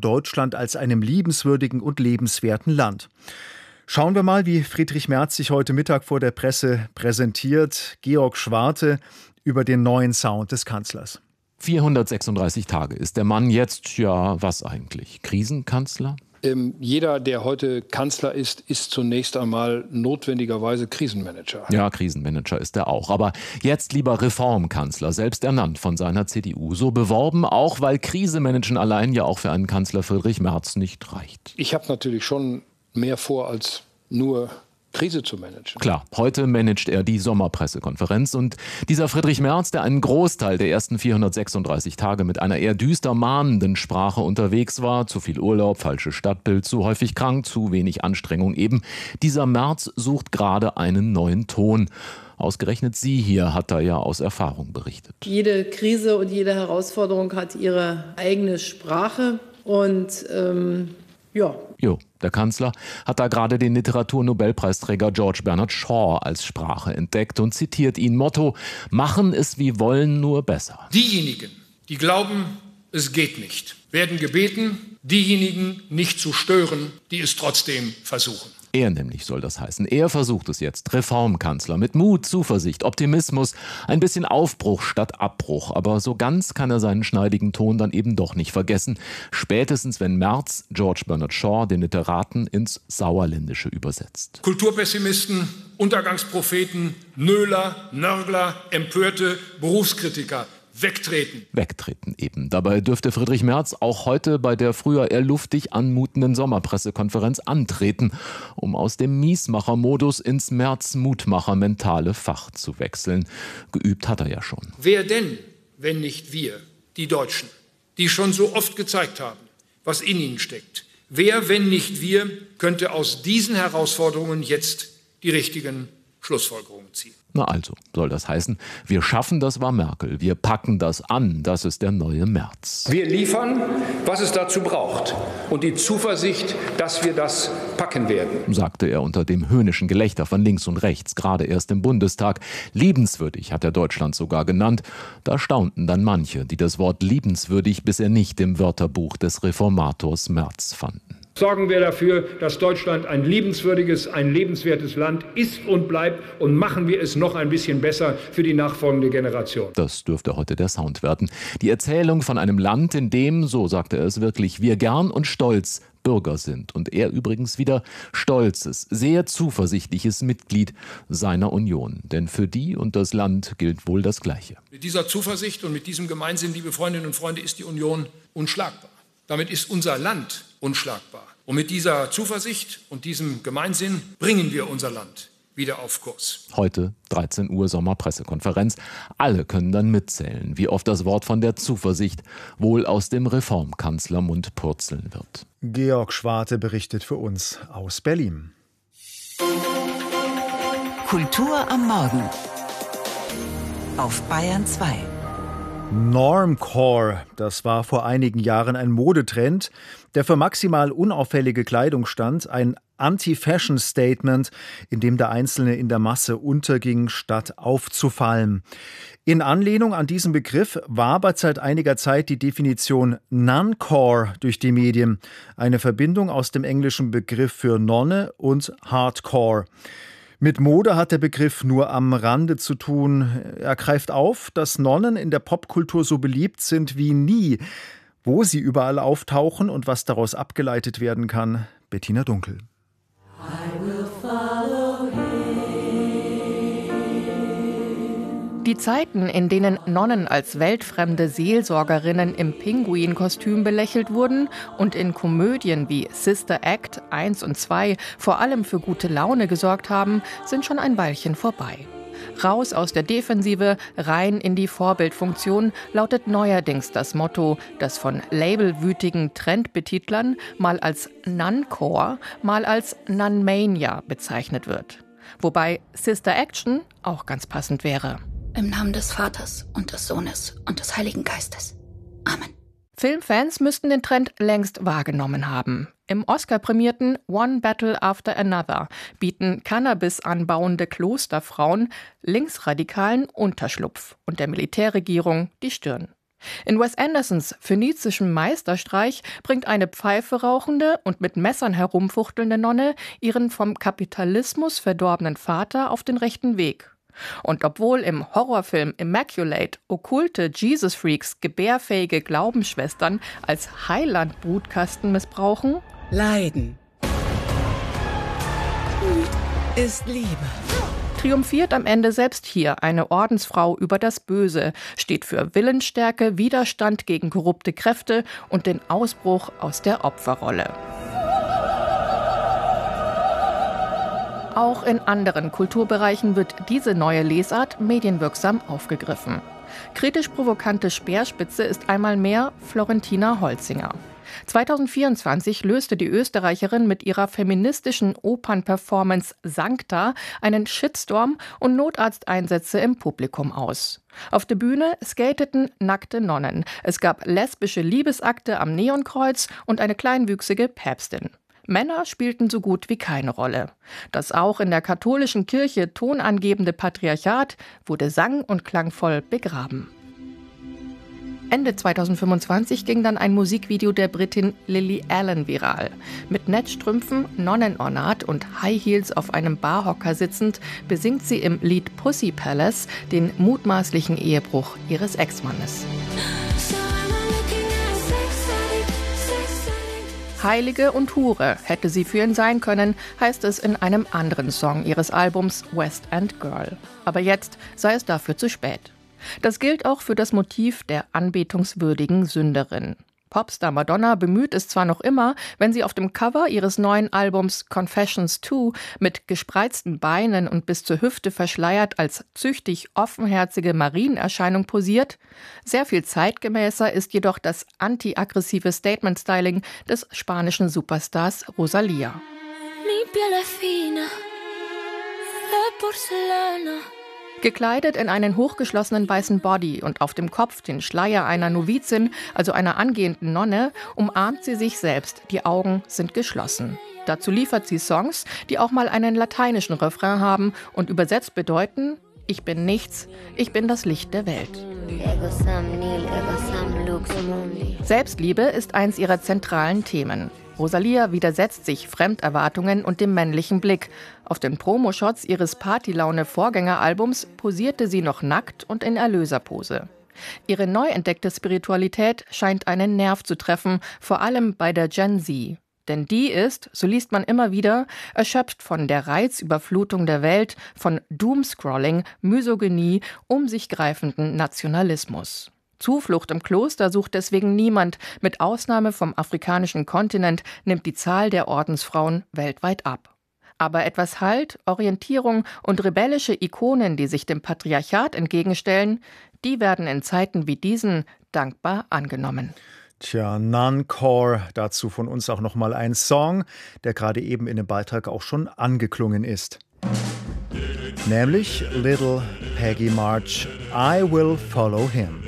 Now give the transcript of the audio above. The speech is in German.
Deutschland als einem liebenswürdigen und lebenswerten Land. Schauen wir mal, wie Friedrich Merz sich heute Mittag vor der Presse präsentiert. Georg Schwarte über den neuen Sound des Kanzlers. 436 Tage ist der Mann jetzt, ja, was eigentlich? Krisenkanzler? Jeder, der heute Kanzler ist zunächst einmal notwendigerweise Krisenmanager. Ja, Krisenmanager ist er auch. Aber jetzt lieber Reformkanzler, selbst ernannt von seiner CDU. So beworben, auch weil Krisemanagen allein ja auch für einen Kanzler Friedrich Merz nicht reicht. Ich habe natürlich schon mehr vor, als nur Krise zu managen. Klar, heute managt er die Sommerpressekonferenz und dieser Friedrich Merz, der einen Großteil der ersten 436 Tage mit einer eher düster mahnenden Sprache unterwegs war, zu viel Urlaub, falsches Stadtbild, zu häufig krank, zu wenig Anstrengung eben, dieser Merz sucht gerade einen neuen Ton. Ausgerechnet sie hier hat da ja aus Erfahrung berichtet. Jede Krise und jede Herausforderung hat ihre eigene Sprache und der Kanzler hat da gerade den Literaturnobelpreisträger George Bernard Shaw als Sprache entdeckt und zitiert ihn. Motto: Machen es wie wollen, nur besser. Diejenigen, die glauben, es geht nicht, werden gebeten, diejenigen nicht zu stören, die es trotzdem versuchen. Er nämlich soll das heißen. Er versucht es jetzt. Reformkanzler mit Mut, Zuversicht, Optimismus, ein bisschen Aufbruch statt Abbruch. Aber so ganz kann er seinen schneidigen Ton dann eben doch nicht vergessen. Spätestens, wenn Merz George Bernard Shaw den Literaten ins Sauerländische übersetzt. Kulturpessimisten, Untergangspropheten, Nöler, Nörgler, Empörte, Berufskritiker. Wegtreten. Wegtreten eben. Dabei dürfte Friedrich Merz auch heute bei der früher eher luftig anmutenden Sommerpressekonferenz antreten, um aus dem Miesmacher-Modus ins Merz-Mutmacher-mentale Fach zu wechseln. Geübt hat er ja schon. Wer denn, wenn nicht wir, die Deutschen, die schon so oft gezeigt haben, was in ihnen steckt? Wer, wenn nicht wir, könnte aus diesen Herausforderungen jetzt die richtigen Schlussfolgerungen ziehen? Na also, soll das heißen, wir schaffen, das war Merkel, wir packen das an, das ist der neue Merz. Wir liefern, was es dazu braucht und die Zuversicht, dass wir das packen werden, sagte er unter dem höhnischen Gelächter von links und rechts, gerade erst im Bundestag. Liebenswürdig hat er Deutschland sogar genannt. Da staunten dann manche, die das Wort liebenswürdig bisher nicht im Wörterbuch des Reformators Merz fanden. Sorgen wir dafür, dass Deutschland ein liebenswürdiges, ein lebenswertes Land ist und bleibt und machen wir es noch ein bisschen besser für die nachfolgende Generation. Das dürfte heute der Sound werden. Die Erzählung von einem Land, in dem, so sagte er es wirklich, wir gern und stolz Bürger sind. Und er übrigens wieder stolzes, sehr zuversichtliches Mitglied seiner Union. Denn für die und das Land gilt wohl das Gleiche. Mit dieser Zuversicht und mit diesem Gemeinsinn, liebe Freundinnen und Freunde, ist die Union unschlagbar. Damit ist unser Land unschlagbar. Und mit dieser Zuversicht und diesem Gemeinsinn bringen wir unser Land wieder auf Kurs. Heute 13 Uhr Sommerpressekonferenz. Alle können dann mitzählen, wie oft das Wort von der Zuversicht wohl aus dem Reformkanzlermund purzeln wird. Georg Schwarte berichtet für uns aus Berlin. Kultur am Morgen auf Bayern 2. Normcore, das war vor einigen Jahren ein Modetrend, der für maximal unauffällige Kleidung stand, ein Anti-Fashion-Statement, in dem der Einzelne in der Masse unterging, statt aufzufallen. In Anlehnung an diesen Begriff wabert seit einiger Zeit die Definition Nuncore durch die Medien, eine Verbindung aus dem englischen Begriff für Nonne und Hardcore. Mit Mode hat der Begriff nur am Rande zu tun. Er greift auf, dass Nonnen in der Popkultur so beliebt sind wie nie. Wo sie überall auftauchen und was daraus abgeleitet werden kann, Bettina Dunkel. Die Zeiten, in denen Nonnen als weltfremde Seelsorgerinnen im Pinguinkostüm belächelt wurden und in Komödien wie Sister Act 1 und 2 vor allem für gute Laune gesorgt haben, sind schon ein Weilchen vorbei. Raus aus der Defensive, rein in die Vorbildfunktion lautet neuerdings das Motto, das von labelwütigen Trendbetitlern mal als Nuncore, mal als Nunmania bezeichnet wird. Wobei Sister Action auch ganz passend wäre. Im Namen des Vaters und des Sohnes und des Heiligen Geistes. Amen. Filmfans müssten den Trend längst wahrgenommen haben. Im Oscar-prämierten One Battle After Another bieten Cannabis anbauende Klosterfrauen Linksradikalen Unterschlupf und der Militärregierung die Stirn. In Wes Andersons phönizischem Meisterstreich bringt eine Pfeife rauchende und mit Messern herumfuchtelnde Nonne ihren vom Kapitalismus verdorbenen Vater auf den rechten Weg. Und obwohl im Horrorfilm Immaculate okkulte Jesus-Freaks gebärfähige Glaubensschwestern als Heiland-Brutkasten missbrauchen, Leiden ist Liebe. Triumphiert am Ende selbst hier eine Ordensfrau über das Böse, steht für Willensstärke, Widerstand gegen korrupte Kräfte und den Ausbruch aus der Opferrolle. Auch in anderen Kulturbereichen wird diese neue Lesart medienwirksam aufgegriffen. Kritisch-provokante Speerspitze ist einmal mehr Florentina Holzinger. 2024 löste die Österreicherin mit ihrer feministischen Opernperformance Sancta einen Shitstorm und Notarzteinsätze im Publikum aus. Auf der Bühne skateten nackte Nonnen. Es gab lesbische Liebesakte am Neonkreuz und eine kleinwüchsige Päpstin. Männer spielten so gut wie keine Rolle. Das auch in der katholischen Kirche tonangebende Patriarchat wurde sang- und klangvoll begraben. Ende 2025 ging dann ein Musikvideo der Britin Lily Allen viral. Mit Netzstrümpfen, Nonnenornat und High Heels auf einem Barhocker sitzend, besingt sie im Lied Pussy Palace den mutmaßlichen Ehebruch ihres Ex-Mannes. Heilige und Hure hätte sie für ihn sein können, heißt es in einem anderen Song ihres Albums West End Girl. Aber jetzt sei es dafür zu spät. Das gilt auch für das Motiv der anbetungswürdigen Sünderin. Popstar Madonna bemüht es zwar noch immer, wenn sie auf dem Cover ihres neuen Albums Confessions 2 mit gespreizten Beinen und bis zur Hüfte verschleiert als züchtig offenherzige Marienerscheinung posiert. Sehr viel zeitgemäßer ist jedoch das anti-aggressive Statement-Styling des spanischen Superstars Rosalía. Mi piel es fina, de porcelana. Gekleidet in einen hochgeschlossenen weißen Body und auf dem Kopf den Schleier einer Novizin, also einer angehenden Nonne, umarmt sie sich selbst. Die Augen sind geschlossen. Dazu liefert sie Songs, die auch mal einen lateinischen Refrain haben und übersetzt bedeuten: Ich bin nichts, ich bin das Licht der Welt. Selbstliebe ist eins ihrer zentralen Themen. Rosalía widersetzt sich Fremderwartungen und dem männlichen Blick. Auf den Promoshots ihres Partylaune-Vorgängeralbums posierte sie noch nackt und in Erlöserpose. Ihre neu entdeckte Spiritualität scheint einen Nerv zu treffen, vor allem bei der Gen Z. Denn die ist, so liest man immer wieder, erschöpft von der Reizüberflutung der Welt, von Doomscrolling, Misogynie, um sich greifenden Nationalismus. Zuflucht im Kloster sucht deswegen niemand. Mit Ausnahme vom afrikanischen Kontinent nimmt die Zahl der Ordensfrauen weltweit ab. Aber etwas Halt, Orientierung und rebellische Ikonen, die sich dem Patriarchat entgegenstellen, die werden in Zeiten wie diesen dankbar angenommen. Tja, Noncore, dazu von uns auch nochmal ein Song, der gerade eben in dem Beitrag auch schon angeklungen ist. Nämlich Little Peggy March, I Will Follow Him.